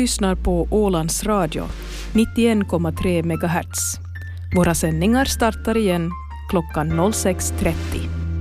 lyssnar på Ålands Radio, 91,3 MHz. Våra sändningar startar igen klockan 06.30.